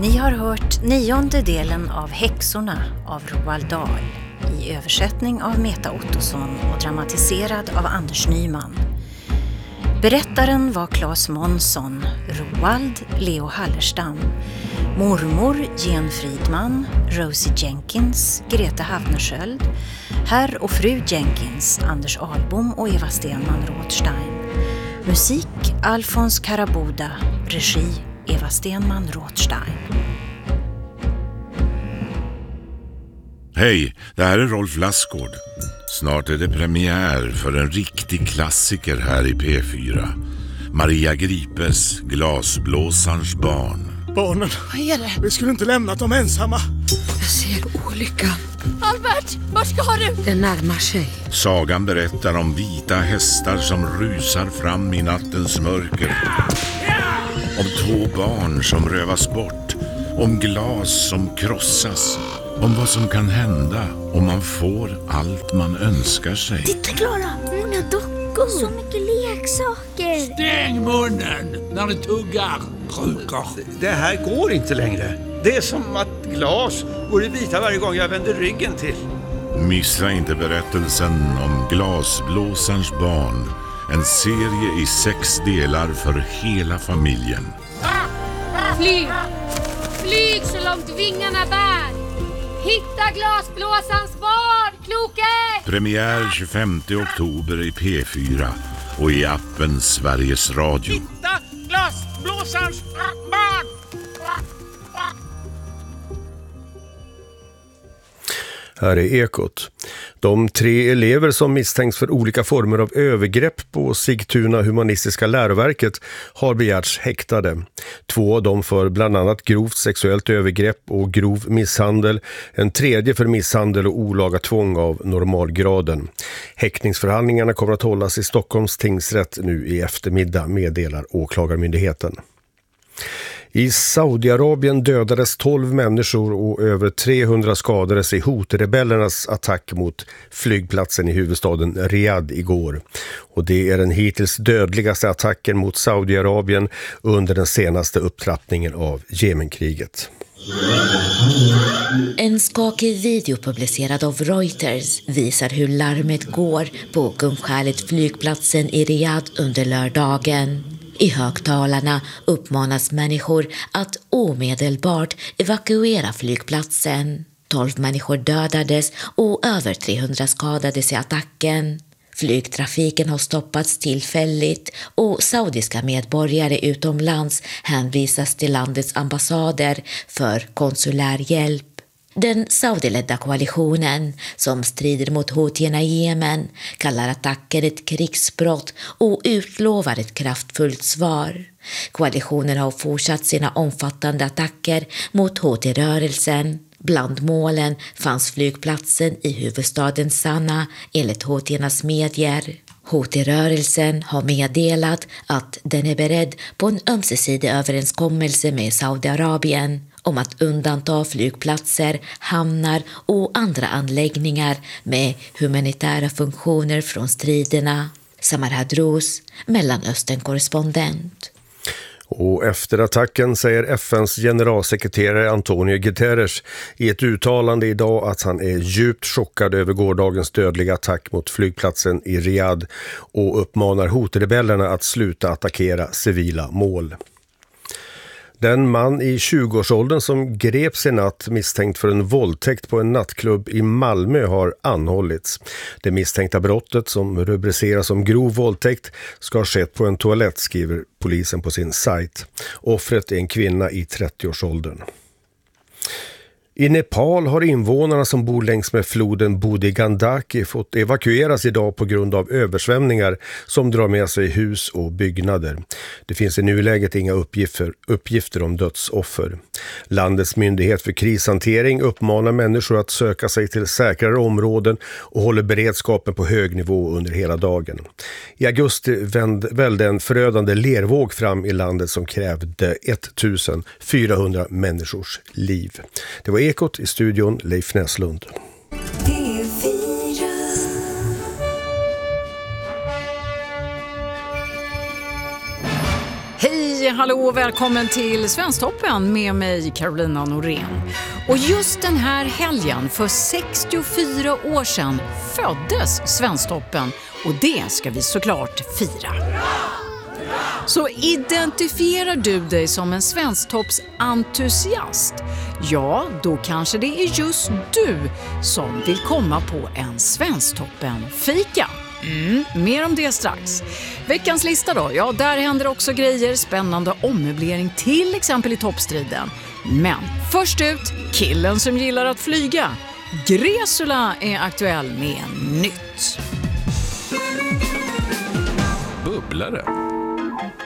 Ni har hört 9:e delen av Häxorna av Roald Dahl i översättning av Meta Ottosson och dramatiserad av Anders Nyman. Berättaren var Claes Månsson, Roald Leo Hallerstam, mormor Jen Fridman, Rosie Jenkins, Greta Havnersköld, herr och fru Jenkins, Anders Ahlbom och Eva Stenman Rothstein. Musik Alfons Karaboda, regi Eva Stenman Rothstein. Hej, det här är Rolf Lassgård. Snart är det premiär för en riktig klassiker här i P4. Maria Gripes Glasblåsarens barn. Barnen, vad är det? Vi skulle inte lämnat dem ensamma. Jag ser olyckan. Albert, var ska du? Den närmar sig. Sagan berättar om vita hästar som rusar fram i nattens mörker. Om 2 barn som rövas bort. Om glas som krossas. Om vad som kan hända om man får allt man önskar sig. Titta Klara, många dockor. Så mycket leksaker. Stäng munnen när ni tuggar, krukor. Det här går inte längre. Det är som att glas går i bitar varje gång jag vänder ryggen till. Missa inte berättelsen om Glasblåsarens barn. En serie i 6 delar för hela familjen. Flyg! Flyg så långt vingarna bär. Hitta glasblåsarens barn, Kloke! Premiär 25 oktober i P4 och i appen Sveriges Radio. Hitta glasblåsarens barn! Här är Ekot. De 3 elever som misstänks för olika former av övergrepp på Sigtuna humanistiska läroverket har begärts häktade. 2 av dem för bland annat grovt sexuellt övergrepp och grov misshandel. En 3:e för misshandel och olaga tvång av normalgraden. Häktningsförhandlingarna kommer att hållas i Stockholms tingsrätt nu i eftermiddag, meddelar åklagarmyndigheten. I Saudiarabien dödades 12 människor och över 300 skadades i Houthi-rebellernas attack mot flygplatsen i huvudstaden Riyadh igår. Och det är den hittills dödligaste attacken mot Saudiarabien under den senaste upptrappningen av Jemenkriget. En skakig video publicerad av Reuters visar hur larmet går på Kungskärlet-flygplatsen i Riyadh under lördagen. I högtalarna uppmanas människor att omedelbart evakuera flygplatsen. 12 människor dödades och över 300 skadades i attacken. Flygtrafiken har stoppats tillfälligt och saudiska medborgare utomlands hänvisas till landets ambassader för konsulär hjälp. Den saudiledda koalitionen som strider mot houthierna i Jemen kallar attacken ett krigsbrott och utlovar ett kraftfullt svar. Koalitionen har fortsatt sina omfattande attacker mot Houthi-rörelsen. Bland målen fanns flygplatsen i huvudstaden Sanaa enligt houthiernas medier. Houthi-rörelsen har meddelat att den är beredd på en ömsesidig överenskommelse med Saudiarabien om att undanta flygplatser, hamnar och andra anläggningar med humanitära funktioner från striderna. Samar Hadrous, Mellanöstern-korrespondent. Och efter attacken säger FNs generalsekreterare Antonio Guterres i ett uttalande idag att han är djupt chockad över gårdagens dödliga attack mot flygplatsen i Riyadh och uppmanar Houthi-rebellerna att sluta attackera civila mål. Den man i 20-årsåldern som greps i natt misstänkt för en våldtäkt på en nattklubb i Malmö har anhållits. Det misstänkta brottet, som rubriceras som grov våldtäkt, ska ha skett på en toalett, skriver polisen på sin sajt. Offret är en kvinna i 30-årsåldern. I Nepal har invånarna som bor längs med floden Budi-Gandaki fått evakueras idag på grund av översvämningar som drar med sig hus och byggnader. Det finns i nuläget inga uppgifter om dödsoffer. Landets myndighet för krishantering uppmanar människor att söka sig till säkrare områden och håller beredskapen på hög nivå under hela dagen. I augusti välde en förödande lervåg fram i landet som krävde 1400 människors liv. Det var Ekot, i studion Leif Näslund. Hej Hej, hallå och välkommen till Svensktoppen med mig Carolina Norén. Och just den här helgen för 64 år sedan föddes Svensktoppen och det ska vi såklart fira. Så identifierar du dig som en Svensktoppsentusiast? Ja, då kanske det är just du som vill komma på en Svensktoppen-fika. Mer om det strax. Veckans lista då? Ja, där händer också grejer, spännande ommöblering till exempel i toppstriden. Men först ut, killen som gillar att flyga. Gresula är aktuell med nytt. Bubblare.